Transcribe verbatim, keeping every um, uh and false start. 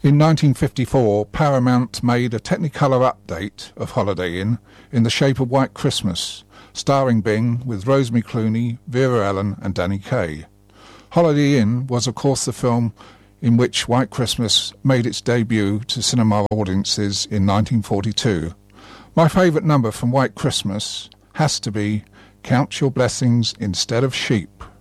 In nineteen fifty-four, Paramount made a Technicolor update of Holiday Inn in the shape of White Christmas, starring Bing with Rosemary Clooney, Vera Ellen and Danny Kaye. Holiday Inn was of course the film in which White Christmas made its debut to cinema audiences in nineteen forty-two. My favourite number from White Christmas has to be Count Your Blessings Instead of Sheep.